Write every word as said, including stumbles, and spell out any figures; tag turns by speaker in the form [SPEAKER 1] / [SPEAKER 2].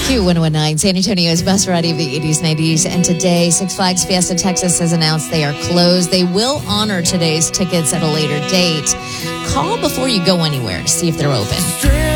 [SPEAKER 1] Q one oh nine, San Antonio's best variety of the eighties, nineties, and today Six Flags Fiesta Texas has announced they are closed. They will honor today's tickets at a later date. Call before you go anywhere to see if they're open.